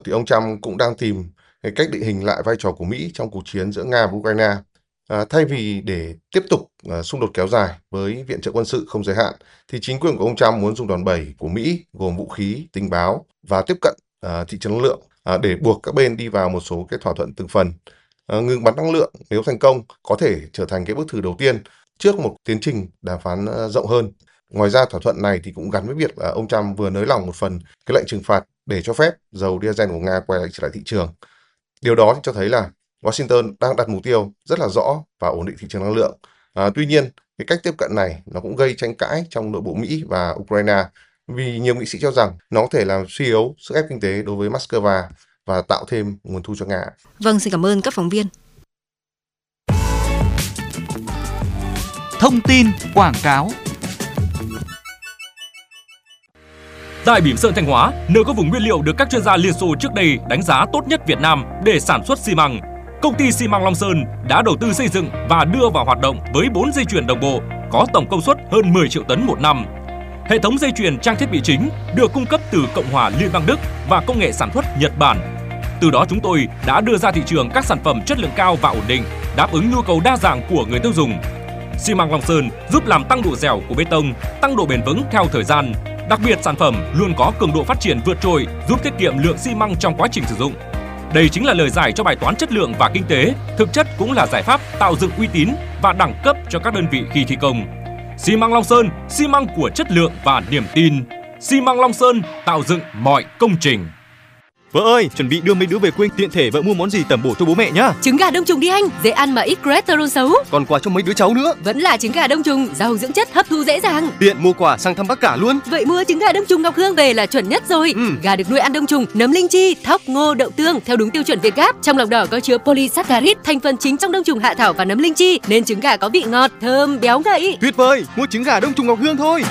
Thì ông Trump cũng đang tìm cái cách định hình lại vai trò của Mỹ trong cuộc chiến giữa Nga và Ukraine. Thay vì để tiếp tục xung đột kéo dài với viện trợ quân sự không giới hạn, thì chính quyền của ông Trump muốn dùng đòn bẩy của Mỹ gồm vũ khí, tình báo và tiếp cận thị trường năng lượng để buộc các bên đi vào một số cái thỏa thuận từng phần. Ngừng bắn năng lượng nếu thành công có thể trở thành cái bước thử đầu tiên trước một tiến trình đàm phán rộng hơn. Ngoài ra thỏa thuận này thì cũng gắn với việc là ông Trump vừa nới lỏng một phần cái lệnh trừng phạt để cho phép dầu diesel của Nga quay lại trở lại thị trường. Điều đó thì cho thấy là Washington đang đặt mục tiêu rất là rõ và ổn định thị trường năng lượng. Tuy nhiên, cái cách tiếp cận này nó cũng gây tranh cãi trong nội bộ Mỹ và Ukraine vì nhiều nghị sĩ cho rằng nó có thể làm suy yếu sức ép kinh tế đối với Moscow và tạo thêm nguồn thu cho Nga. Vâng, xin cảm ơn các phóng viên. Thông tin quảng cáo. Tại Bỉm Sơn Thanh Hóa, nơi có vùng nguyên liệu được các chuyên gia Liên Xô trước đây đánh giá tốt nhất Việt Nam để sản xuất xi măng, công ty xi măng Long Sơn đã đầu tư xây dựng và đưa vào hoạt động với 4 dây chuyền đồng bộ, có tổng công suất hơn 10 triệu tấn một năm. Hệ thống dây chuyền trang thiết bị chính được cung cấp từ Cộng hòa Liên bang Đức và công nghệ sản xuất Nhật Bản. Từ đó chúng tôi đã đưa ra thị trường các sản phẩm chất lượng cao và ổn định, đáp ứng nhu cầu đa dạng của người tiêu dùng. Xi măng Long Sơn giúp làm tăng độ dẻo của bê tông, tăng độ bền vững theo thời gian. Đặc biệt sản phẩm luôn có cường độ phát triển vượt trội, giúp tiết kiệm lượng xi măng trong quá trình sử dụng. Đây chính là lời giải cho bài toán chất lượng và kinh tế, thực chất cũng là giải pháp tạo dựng uy tín và đẳng cấp cho các đơn vị khi thi công. Xi măng Long Sơn, xi măng của chất lượng và niềm tin. Xi măng Long Sơn tạo dựng mọi công trình. Vợ ơi, chuẩn bị đưa mấy đứa về quê, tiện thể vợ mua món gì tẩm bổ cho bố mẹ nhá. Trứng gà đông trùng đi anh, dễ ăn mà ít cholesterol xấu. Còn quà cho mấy đứa cháu nữa. Vẫn là trứng gà đông trùng, giàu dưỡng chất, hấp thu dễ dàng. Tiện mua quà sang thăm bác cả luôn. Vậy mua trứng gà đông trùng Ngọc Hương về là chuẩn nhất rồi. Gà được nuôi ăn đông trùng, nấm linh chi, thóc, ngô, đậu tương theo đúng tiêu chuẩn Việt Gáp. Trong lòng đỏ có chứa polysaccharide, thành phần chính trong đông trùng hạ thảo và nấm linh chi, nên trứng gà có vị ngọt, thơm, béo ngậy. Tuyệt vời, mua trứng gà đông trùng Ngọc Hương thôi.